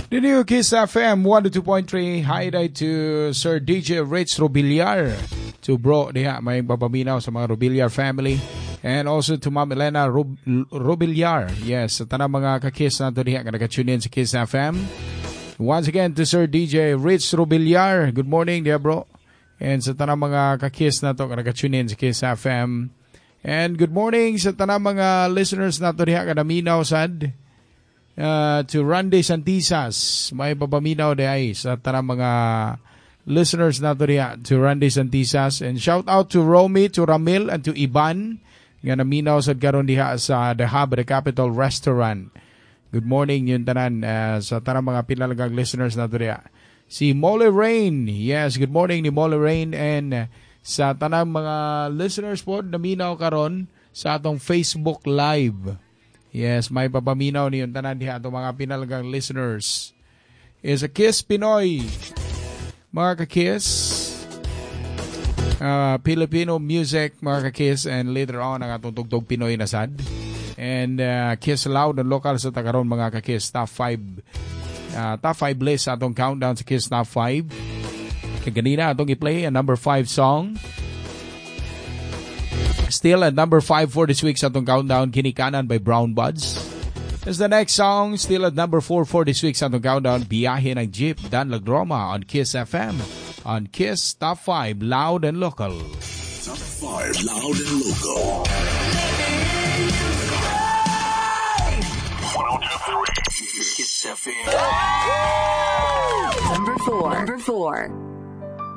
The new Kiss FM 102.3. Hi day to Sir DJ Rich Robiliar. To bro diha may papaminaw sa mga Robiliar family. And also to Ma'am Elena Robiliar. Yes, sa tanang mga ka-Kiss nato diha nga naka-tune in sa Kiss FM. Once again to Sir DJ Rich Robiliar. Good morning dear bro. And sa tanang mga ka-Kiss nato nga naka-tune in sa Kiss FM. And good morning sa tanang mga listeners nato diha nga naminaw sad. To Randy Santisas, may papaminaw de ay sa tanang mga listeners na to Randy Santisas, and shout out to Romy, to Ramil, and to Iban nga naminaw sa karon diha sa The Hub, the Capital Restaurant. Good morning yun tanan sa tanang mga pinalagang listeners na si Molly Rain, yes, good morning ni Molly Rain, and sa tanang mga listeners po naminaw karon sa atong Facebook Live. Yes, may papaminaw niyon tanan diha atong mga pinalagang listeners. Is a Kiss Pinoy. Mga ka-Kiss, Filipino music, mga ka-Kiss, and later on ang atong tugtog Pinoy na sad. And Kiss Loud and local sa tagaron mga ka-Kiss top 5 list atong countdown sa Kiss top 5. Kaganina atong i-play a number 5 song. Still at number 5 for this week's atong countdown, Kinikanan by Brown Buds. As the next song, still at number 4 for this week's atong countdown, Biyahe ng Jeep, Dan Lagroma on Kiss FM. On Kiss Top 5, Loud and Local. Top 5, Loud and Local. 102.3 Kiss FM. Number 4.